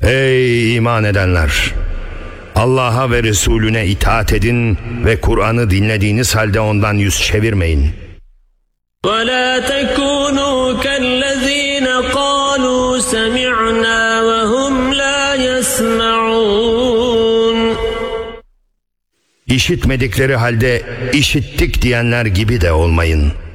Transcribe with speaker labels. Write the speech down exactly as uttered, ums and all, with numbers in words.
Speaker 1: Ey iman edenler! Allah'a ve Resulüne itaat edin ve Kur'an'ı dinlediğiniz halde ondan yüz çevirmeyin.
Speaker 2: وَلَا تَكُونُوا كَالَّذ۪ينَ قَالُوا سَمِعْنَا وَهُمْ لَا يَسْمَعُونَ
Speaker 1: İşitmedikleri halde işittik diyenler gibi de olmayın.